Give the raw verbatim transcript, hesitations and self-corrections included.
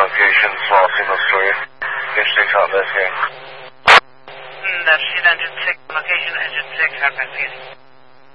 location, small single story. Engine six, hot mess here. Mm, that's shit, engine six, location, engine six, hot mess here.